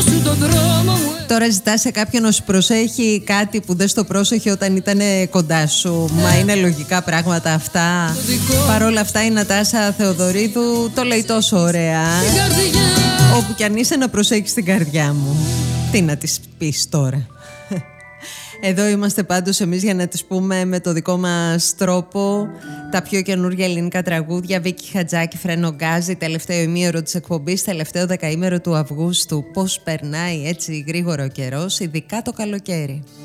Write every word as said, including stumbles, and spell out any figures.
Τώρα ζητάς σε κάποιον να σου προσέχει κάτι που δεν στο πρόσεχε όταν ήταν κοντά σου. Μα είναι λογικά πράγματα αυτά. Παρ' όλα αυτά η Νατάσα Θεοδωρίδου το λέει τόσο ωραία. Όπου κι αν είσαι να προσέχεις την καρδιά μου. Τι να της πεις τώρα. Εδώ είμαστε πάντως εμείς για να τις πούμε με το δικό μας τρόπο τα πιο καινούργια ελληνικά τραγούδια. Βίκη Χατζάκη, Φρένο Γκάζι, τελευταίο ημίωρο της εκπομπής, τελευταίο δεκαήμερο του Αυγούστου. Πώς περνάει έτσι γρήγορο ο καιρός, ειδικά το καλοκαίρι.